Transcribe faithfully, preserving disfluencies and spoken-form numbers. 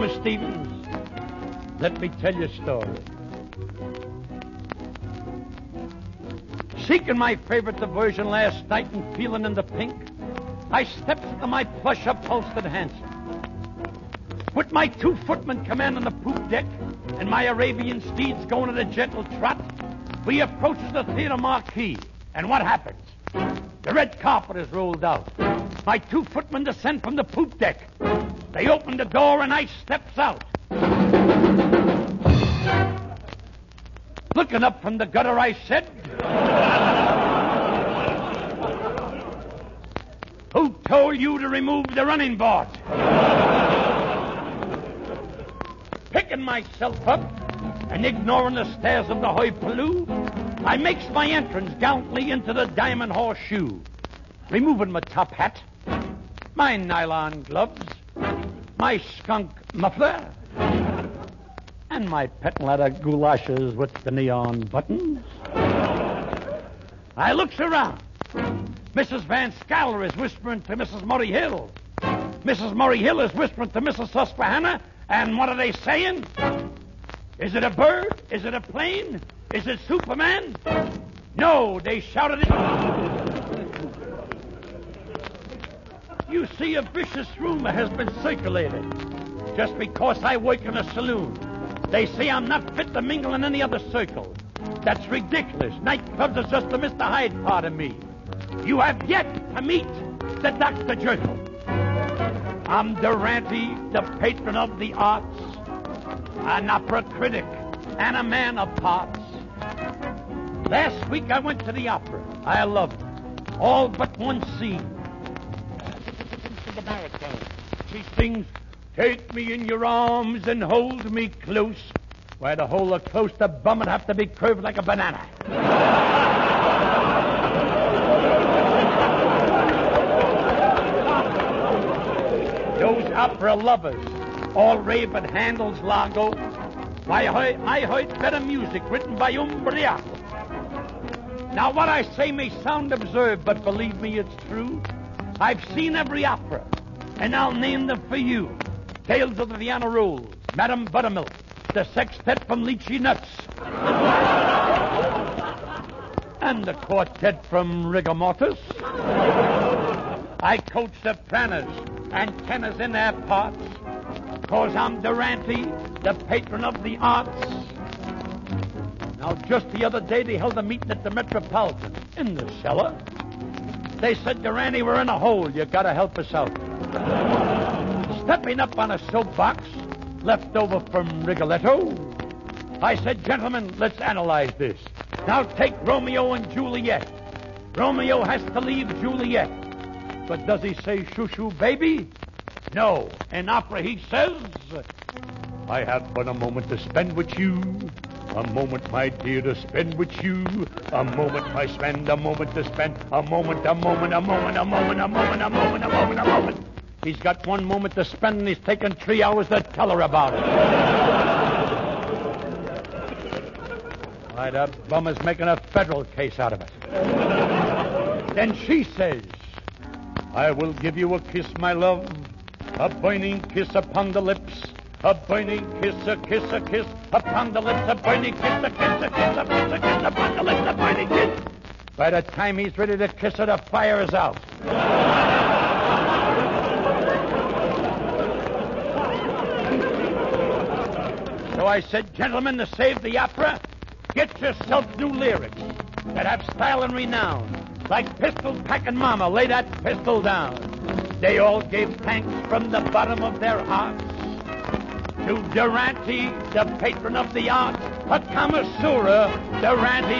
Thomas Stevens. Let me tell you a story. Seeking my favorite diversion last night and feeling in the pink, I steps into my plush upholstered hansom. With my two footmen commanding the poop deck and my Arabian steeds going at a gentle trot, we approaches the theater marquee. And what happens? The red carpet is rolled out. My two footmen descend from the poop deck. They open the door and I steps out. Looking up from the gutter, I said, "Who told you to remove the running board?" Picking myself up and ignoring the stares of the hoi pollou, I makes my entrance gallantly into the Diamond Horseshoe, removing my top hat, my nylon gloves, my skunk muffler, and my pet leather goulashes with the neon buttons. I looks around. Missus Van Scaler is whispering to Missus Murray Hill. Missus Murray Hill is whispering to Missus Susquehanna, and what are they saying? Is it a bird? Is it a plane? Is it Superman? No, they shouted it. You see, a vicious rumor has been circulated. Just because I work in a saloon, they say I'm not fit to mingle in any other circle. That's ridiculous. Nightclubs are just the Mister Hyde part of me. You have yet to meet the Doctor Jekyll. I'm Durante, the patron of the arts, an opera critic, and a man of parts. Last week I went to the opera. I loved it. All but one scene. To the baritone. She sings, "Take me in your arms and hold me close." Why, to hold her close, the bum would have to be curved like a banana. Those opera lovers all rave at Handel's Largo. Why, I, I heard better music written by Umbriaco. Now, what I say may sound absurd, but believe me, it's true. I've seen every opera, and I'll name them for you. Tales of the Vienna Rolls, Madame Buttermilk, the Sextet from Lychee Nuts, and the Quartet from Rigor Mortis. I coach sopranos and tenors in their parts, cause I'm Durante, the patron of the arts. Now, just the other day, they held a meeting at the Metropolitan, in the cellar. They said, "Durante, we're in a hole. You gotta help us out." Stepping up on a soapbox, left over from Rigoletto, I said, "Gentlemen, let's analyze this. Now take Romeo and Juliet. Romeo has to leave Juliet. But does he say shoo-shoo, baby? No. In opera he says, I have but a moment to spend with you. A moment, my dear, to spend with you. A moment I spend, a moment to spend. A moment, a moment, a moment, a moment, a moment, a moment, a moment, a moment. He's got one moment to spend, and he's taken three hours to tell her about it. Why, that bum is making a federal case out of it. Then she says, I will give you a kiss, my love, a burning kiss upon the lips, a burning kiss, a kiss, a kiss upon the lips, a burning kiss, a kiss, a kiss, a kiss, a kiss upon the lips, a burning kiss. By the time he's ready to kiss her, the fire is out. So I said, gentlemen, to save the opera, get yourself new lyrics that have style and renown. Like pistol-packing mama, lay that pistol down. They all gave thanks from the bottom of their hearts to Durante, the patron of the arts, a connoisseur, Durante.